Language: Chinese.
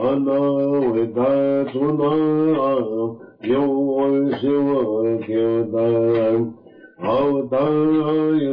满那为他主那永世我求的好大